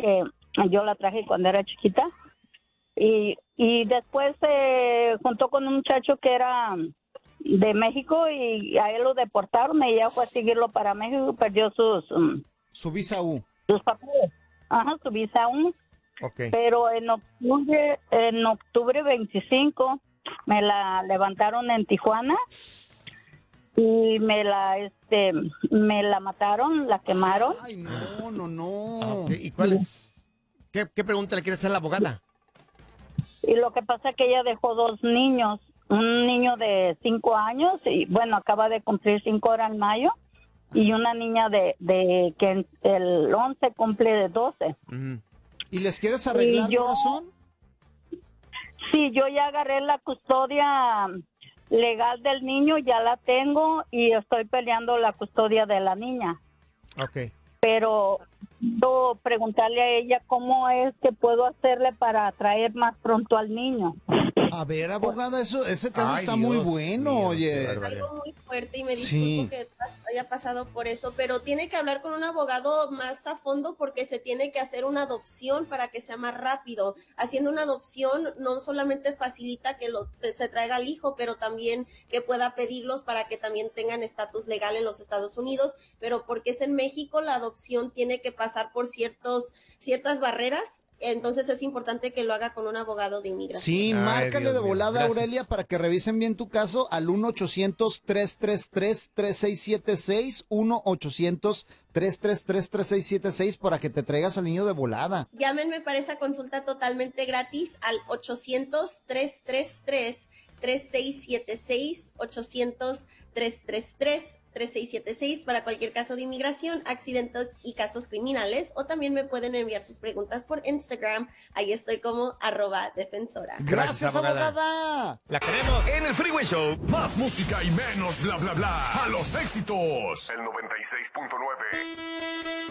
que yo la traje cuando era chiquita. Y después se juntó con un muchacho que era de México y a él lo deportaron y ella fue a seguirlo para México y perdió Su visa U. sus papeles. Ajá, su visa U. Okay. Pero en octubre 25 me la levantaron en Tijuana y me la mataron, la quemaron. Ay, no. Okay. ¿Y cuál es? ¿Qué pregunta le quiere hacer a la abogada? Y lo que pasa es que ella dejó 2 niños, un niño de 5 años, y bueno, acaba de cumplir 5 ahora en mayo, y una niña de que el 11 cumple de 12. Uh-huh. ¿Y les quieres arreglar, corazón? Sí, yo ya agarré la custodia legal del niño, ya la tengo, y estoy peleando la custodia de la niña. Okay. Pero yo preguntarle a ella cómo es que puedo hacerle para traer más pronto al niño. A ver, abogada, ese caso está Dios muy bueno, mío, oye. Es algo muy fuerte y me Sí. disculpo que haya pasado por eso, pero tiene que hablar con un abogado más a fondo porque se tiene que hacer una adopción para que sea más rápido. Haciendo una adopción no solamente facilita que se traiga al hijo, pero también que pueda pedirlos para que también tengan estatus legal en los Estados Unidos, pero porque es en México, la adopción tiene que pasar por ciertas barreras. Entonces es importante que lo haga con un abogado de inmigración. Sí, márcale Dios de mío. volada, Gracias. Aurelia, para que revisen bien tu caso al 1-800-333-3676, 1-800-333-3676 para que te traigas al niño de volada. Llámenme para esa consulta totalmente gratis al 800-333-3676, 800-333-3676 para cualquier caso de inmigración, accidentes y casos criminales, o también me pueden enviar sus preguntas por Instagram, ahí estoy como @defensora. Gracias, abogada. La queremos. En el Freeway Show, más música y menos bla bla bla. A los éxitos. El 96.9.